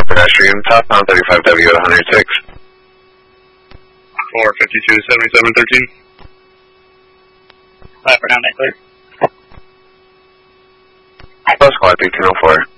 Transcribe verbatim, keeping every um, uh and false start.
pedestrian, southbound thirty-five W at one hundred six. four fifty-two, seventy-seven thirteen. Flat for down, clear. Bus squad, eighteen oh four.